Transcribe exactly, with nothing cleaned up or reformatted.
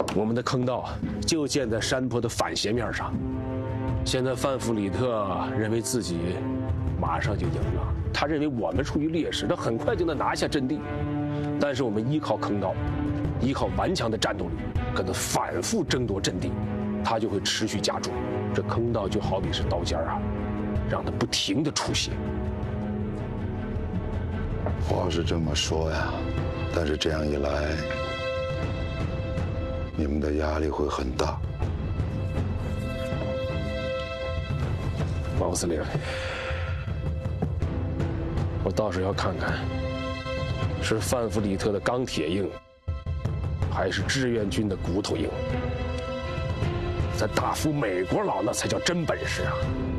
我们的坑道就建在山坡的反斜面上。现在范弗里特认为自己马上就赢了，他认为我们处于劣势，他很快就能拿下阵地。但是我们依靠坑道，依靠顽强的战斗力，跟他反复争夺阵地，他就会持续加重。这坑道就好比是刀尖啊，让他不停地出血。 话是这么说呀，但是这样一来，你们的压力会很大。 毛司令，我倒是要看看，是范弗里特的钢铁硬，还是志愿军的骨头硬。咱打服美国佬，那才叫真本事啊！